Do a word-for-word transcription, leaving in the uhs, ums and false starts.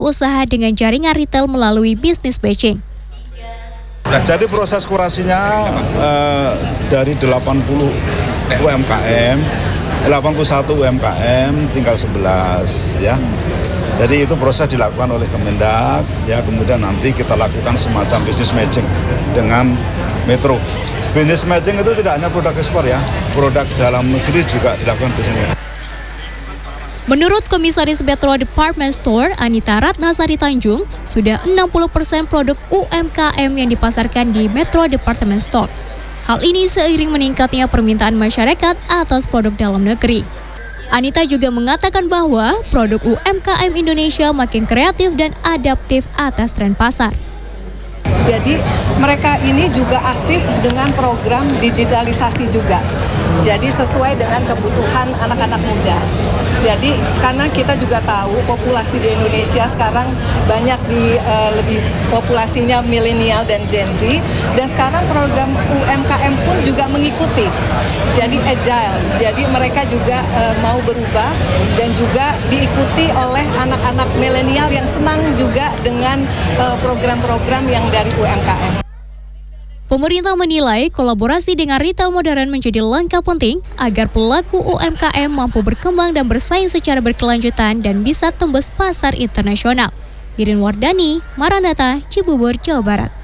usaha dengan jaringan retail melalui bisnis matching. Nah, jadi proses kurasinya eh, dari delapan puluh U M K M, delapan puluh satu U M K M, tinggal sebelas ya. Jadi itu proses dilakukan oleh Kemendak, ya kemudian nanti kita lakukan semacam bisnis matching dengan Metro. Bisnis matching itu tidak hanya produk ekspor ya, produk dalam negeri juga dilakukan bisnis. Menurut Komisaris Metro Department Store Anita Ratnasari Tanjung, sudah enam puluh persen produk U M K M yang dipasarkan di Metro Department Store. Hal ini seiring meningkatnya permintaan masyarakat atas produk dalam negeri. Anita juga mengatakan bahwa produk U M K M Indonesia makin kreatif dan adaptif atas tren pasar. Jadi mereka ini juga aktif dengan program digitalisasi juga. Jadi sesuai dengan kebutuhan anak-anak muda. Jadi karena kita juga tahu populasi di Indonesia sekarang banyak di uh, lebih populasinya milenial dan Gen Z, dan sekarang program U M K M pun juga mengikuti. Jadi agile. Jadi mereka juga uh, mau berubah dan juga diikuti oleh anak-anak milenial yang senang juga dengan uh, program-program yang dari U M K M. Pemerintah menilai kolaborasi dengan retail modern menjadi langkah penting agar pelaku U M K M mampu berkembang dan bersaing secara berkelanjutan dan bisa tembus pasar internasional. Irin Wardani, Maranatha, Cibubur, Jawa Barat.